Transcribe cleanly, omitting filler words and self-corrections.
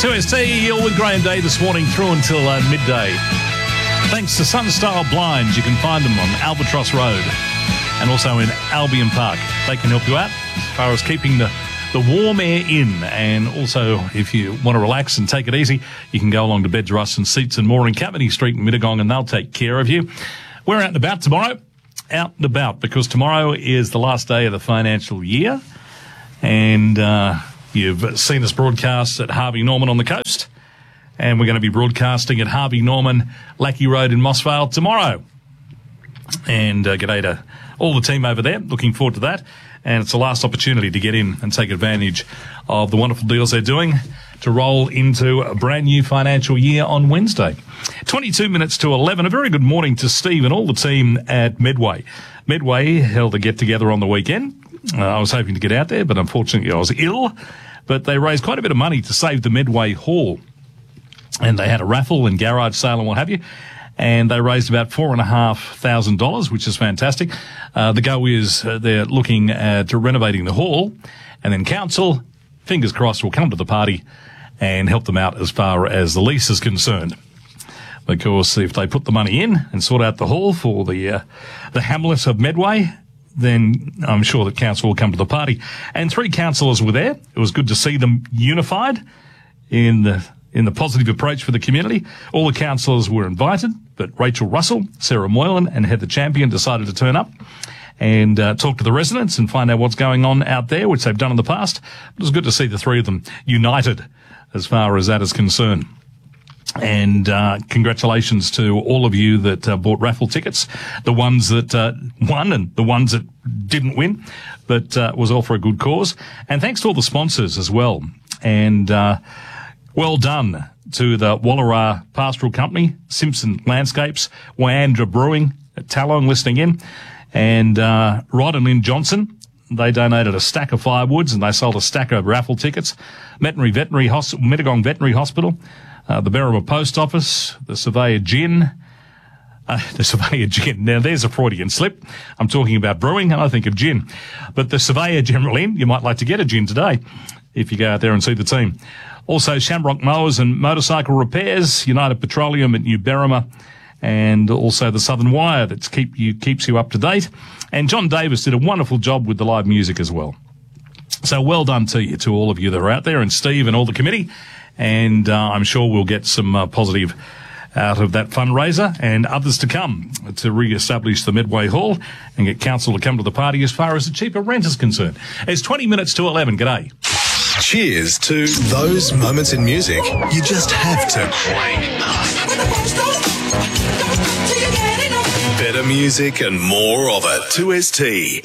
2ST, you're with Graham Day this morning through until midday. Thanks to Sunstyle Blinds. You can find them on Albatross Road and also in Albion Park. They can help you out as far as keeping the warm air in. And also, if you want to relax and take it easy, you can go along to Beds, Russ and Seats and More in Capity Street in Mittagong, and they'll take care of you. We're out and about tomorrow. Out and about because tomorrow is the last day of the financial year. And you've seen us broadcast at Harvey Norman on the coast. And we're going to be broadcasting at Harvey Norman, Lackey Road in Mossvale tomorrow. And g'day to all the team over there. Looking forward to that. And it's the last opportunity to get in and take advantage of the wonderful deals they're doing to roll into a brand new financial year on Wednesday. 22 minutes to 11. A very good morning to Steve and all the team at Medway. Medway held a get-together on the weekend. I was hoping to get out there, but unfortunately I was ill. But they raised quite a bit of money to save the Medway Hall. And they had a raffle and garage sale and what have you. And they raised about $4,500, which is fantastic. The go is they're looking at renovating the hall. And then council, fingers crossed, will come to the party and help them out as far as the lease is concerned. Because if they put the money in and sort out the hall for the hamlet of Medway, then I'm sure that council will come to the party. And 3 councillors were there. It was good to see them unified in the positive approach for the community. All the councillors were invited, but Rachel Russell, Sarah Moylan and Heather Champion decided to turn up and talk to the residents and find out what's going on out there, which they've done in the past. It was good to see the 3 of them united as far as that is concerned. And congratulations to all of you that bought raffle tickets, the ones that won and the ones that didn't win, but was all for a good cause. And thanks to all the sponsors as well. And well done to the Wallara Pastoral Company, Simpson Landscapes, Wyandra Brewing, Talong listening in, and Rod and Lynn Johnson. They donated a stack of firewoods and they sold a stack of raffle tickets. Mittagong Veterinary Hospital, the Berrima Post Office, the Surveyor Gin. Now, there's a Freudian slip. I'm talking about brewing and I think of gin. But the Surveyor General Inn, you might like to get a gin today if you go out there and see the team. Also, Shamrock Mowers and Motorcycle Repairs, United Petroleum at New Berrima, and also the Southern Wire that keeps you up to date. And John Davis did a wonderful job with the live music as well. So well done to you, to all of you that are out there, and Steve and all the committee. And I'm sure we'll get some positive out of that fundraiser and others to come to re-establish the Medway Hall and get council to come to the party as far as the cheaper rent is concerned. It's 20 minutes to 11. G'day. Cheers to those moments in music you just have to crank up. Better music and more of it. 2ST.